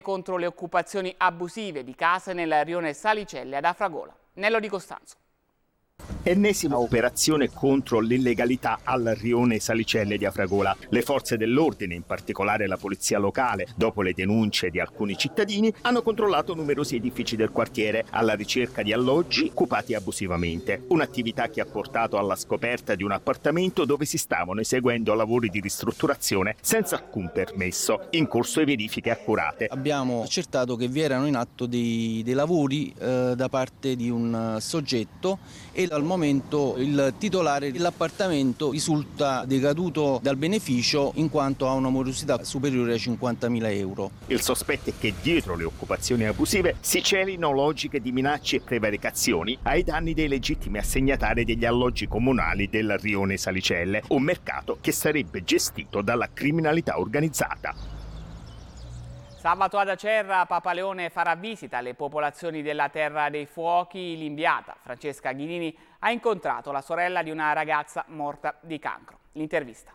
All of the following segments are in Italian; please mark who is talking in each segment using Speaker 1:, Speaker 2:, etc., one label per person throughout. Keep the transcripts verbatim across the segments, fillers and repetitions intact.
Speaker 1: Contro le occupazioni abusive di case nel rione Salicelle ad Afragola. Nello Di Costanzo.
Speaker 2: Ennesima operazione contro l'illegalità al rione Salicelle di Afragola. Le forze dell'ordine, in particolare la polizia locale, dopo le denunce di alcuni cittadini, hanno controllato numerosi edifici del quartiere alla ricerca di alloggi occupati abusivamente. Un'attività che ha portato alla scoperta di un appartamento dove si stavano eseguendo lavori di ristrutturazione senza alcun permesso, in corso e verifiche accurate.
Speaker 3: Abbiamo accertato che vi erano in atto dei, dei lavori eh, da parte di un soggetto e al momento il titolare dell'appartamento risulta decaduto dal beneficio in quanto ha una morosità superiore ai cinquantamila euro.
Speaker 2: Il sospetto è che dietro le occupazioni abusive si celino logiche di minacce e prevaricazioni ai danni dei legittimi assegnatari degli alloggi comunali del rione Salicelle, un mercato che sarebbe gestito dalla criminalità organizzata.
Speaker 1: Sabato ad Acerra Papa Leone farà visita alle popolazioni della Terra dei Fuochi. L'inviata Francesca Ghinini ha incontrato la sorella di una ragazza morta di cancro. L'intervista.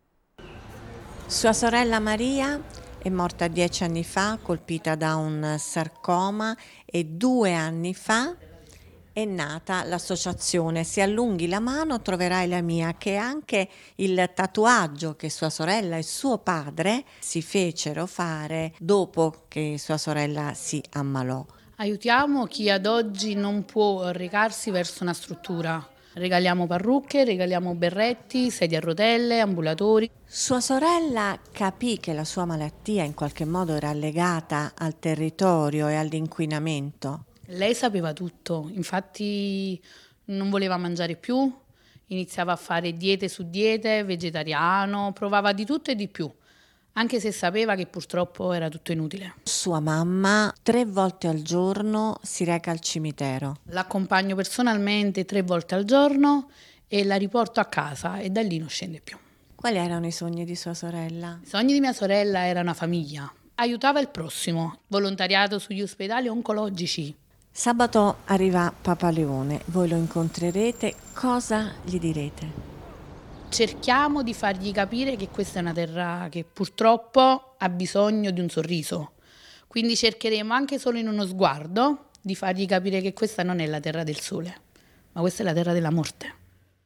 Speaker 4: Sua sorella Maria è morta dieci anni fa, colpita da un sarcoma, e due anni fa è nata l'associazione Si allunghi la mano, troverai la mia, che è anche il tatuaggio che sua sorella e suo padre si fecero fare dopo che sua sorella si ammalò.
Speaker 5: Aiutiamo chi ad oggi non può recarsi verso una struttura. Regaliamo parrucche, regaliamo berretti, sedie a rotelle, ambulatori.
Speaker 4: Sua sorella capì che la sua malattia in qualche modo era legata al territorio e all'inquinamento.
Speaker 5: Lei sapeva tutto, infatti non voleva mangiare più, iniziava a fare diete su diete, vegetariano, provava di tutto e di più, anche se sapeva che purtroppo era tutto inutile.
Speaker 4: Sua mamma tre volte al giorno si reca al cimitero.
Speaker 5: L'accompagno personalmente tre volte al giorno e la riporto a casa e da lì non scende più.
Speaker 4: Quali erano i sogni di sua sorella?
Speaker 5: I sogni di mia sorella era una famiglia, aiutava il prossimo, volontariato sugli ospedali oncologici.
Speaker 4: Sabato arriva Papa Leone, voi lo incontrerete, cosa gli direte?
Speaker 5: Cerchiamo di fargli capire che questa è una terra che purtroppo ha bisogno di un sorriso, quindi cercheremo anche solo in uno sguardo di fargli capire che questa non è la terra del sole, ma questa è la terra della morte.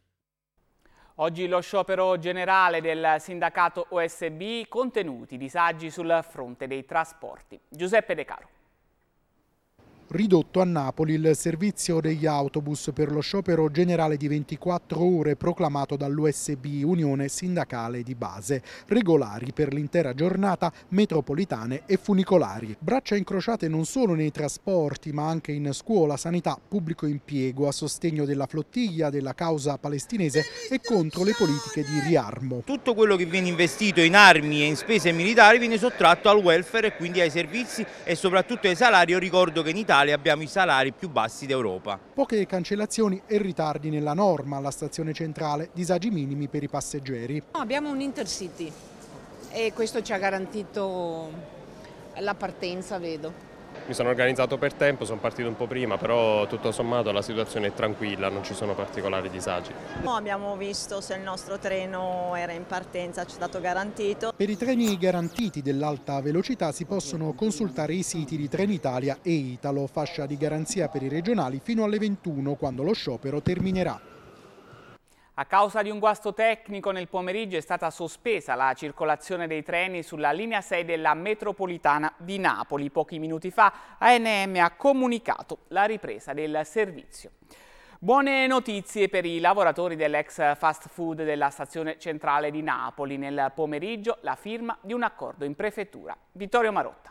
Speaker 1: Oggi lo sciopero generale del sindacato O S B, contenuti, disagi sul fronte dei trasporti. Giuseppe De Caro.
Speaker 6: Ridotto a Napoli il servizio degli autobus per lo sciopero generale di ventiquattro ore proclamato dall'U S B, Unione Sindacale di Base, regolari per l'intera giornata, metropolitane e funicolari. Braccia incrociate non solo nei trasporti ma anche in scuola, sanità, pubblico impiego a sostegno della flottiglia, della causa palestinese e contro le politiche di riarmo.
Speaker 7: Tutto quello che viene investito in armi e in spese militari viene sottratto al welfare e quindi ai servizi e soprattutto ai salari. Io ricordo che in Italia abbiamo i salari più bassi d'Europa.
Speaker 6: Poche cancellazioni e ritardi nella norma alla stazione centrale, disagi minimi per i passeggeri.
Speaker 8: Abbiamo un Intercity e questo ci ha garantito la partenza, vedo.
Speaker 9: Mi sono organizzato per tempo, sono partito un po' prima, però tutto sommato la situazione è tranquilla, non ci sono particolari disagi.
Speaker 10: No, abbiamo visto se il nostro treno era in partenza, ci è stato garantito.
Speaker 6: Per i treni garantiti dell'alta velocità si possono consultare i siti di Trenitalia e Italo, fascia di garanzia per i regionali fino alle ventuno, quando lo sciopero terminerà.
Speaker 1: A causa di un guasto tecnico nel pomeriggio è stata sospesa la circolazione dei treni sulla linea sei della metropolitana di Napoli. Pochi minuti fa A N M ha comunicato la ripresa del servizio. Buone notizie per i lavoratori dell'ex fast food della stazione centrale di Napoli. Nel pomeriggio la firma di un accordo in prefettura. Vittorio Marotta.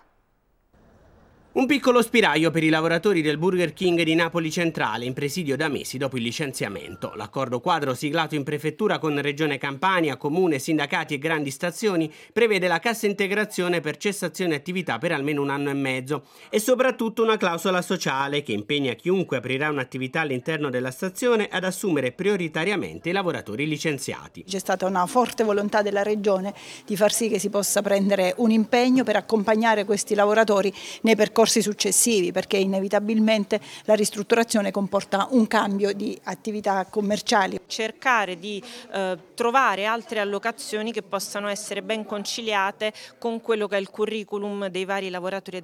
Speaker 11: Un piccolo spiraglio per i lavoratori del Burger King di Napoli Centrale, in presidio da mesi dopo il licenziamento. L'accordo quadro siglato in prefettura con Regione Campania, Comune, sindacati e grandi stazioni prevede la cassa integrazione per cessazione attività per almeno un anno e mezzo e soprattutto una clausola sociale che impegna chiunque aprirà un'attività all'interno della stazione ad assumere prioritariamente i lavoratori licenziati.
Speaker 12: C'è stata una forte volontà della Regione di far sì che si possa prendere un impegno per accompagnare questi lavoratori nei percorsi successivi, perché inevitabilmente la ristrutturazione comporta un cambio di attività commerciali.
Speaker 10: Cercare di eh, trovare altre allocazioni che possano essere ben conciliate con quello che è il curriculum dei vari lavoratori